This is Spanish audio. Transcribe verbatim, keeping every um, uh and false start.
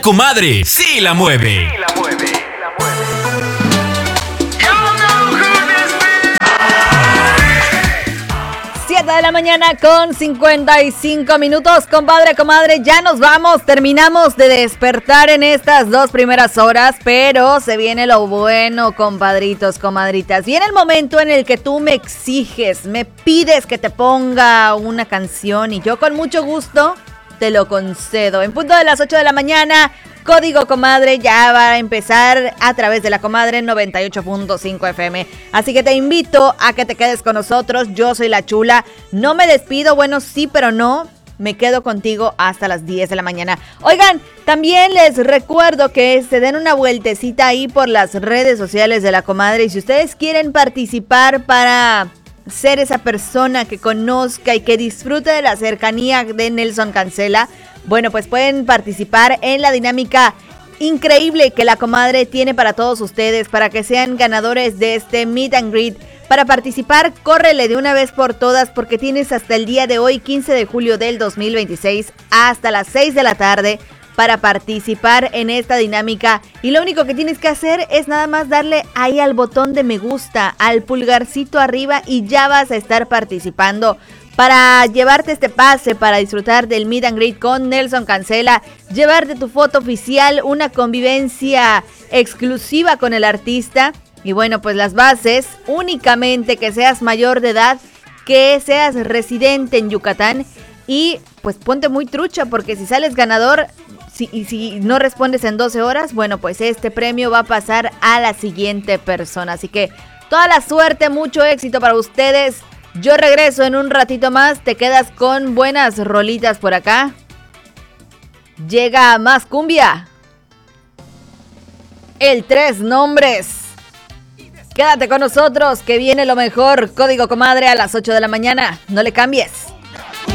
comadre sí la mueve. Sí la mueve. siete de la mañana con cincuenta y cinco minutos, compadre, comadre, ya nos vamos, terminamos de despertar en estas dos primeras horas, pero se viene lo bueno, compadritos, comadritas. Viene el momento en el que tú me exiges, me pides que te ponga una canción y yo con mucho gusto te lo concedo. En punto de las ocho de la mañana, Código Comadre ya va a empezar a través de la Comadre noventa y ocho punto cinco F M. Así que te invito a que te quedes con nosotros. Yo soy la Chula. No me despido, bueno, sí, pero no. Me quedo contigo hasta las diez de la mañana. Oigan, también les recuerdo que se den una vueltecita ahí por las redes sociales de la Comadre. Y si ustedes quieren participar para ser esa persona que conozca y que disfrute de la cercanía de Nelson Cancela, bueno, pues pueden participar en la dinámica increíble que la Comadre tiene para todos ustedes, para que sean ganadores de este Meet and Greet. Para participar, córrele de una vez por todas, porque tienes hasta el día de hoy, quince de julio del dos mil veintiséis, hasta las seis de la tarde, para participar en esta dinámica. Y lo único que tienes que hacer es nada más darle ahí al botón de me gusta, al pulgarcito arriba, y ya vas a estar participando para llevarte este pase, para disfrutar del Meet and Greet con Nelson Cancela, llevarte tu foto oficial, una convivencia exclusiva con el artista. Y bueno, pues las bases, únicamente que seas mayor de edad, que seas residente en Yucatán, y pues ponte muy trucha, porque si sales ganador, si, y si no respondes en doce horas, bueno, pues este premio va a pasar a la siguiente persona. Así que toda la suerte, mucho éxito para ustedes. Yo regreso en un ratito más, te quedas con buenas rolitas por acá. Llega más cumbia. El Tres Nombres. Quédate con nosotros, que viene lo mejor. Código Comadre a las ocho de la mañana. No le cambies.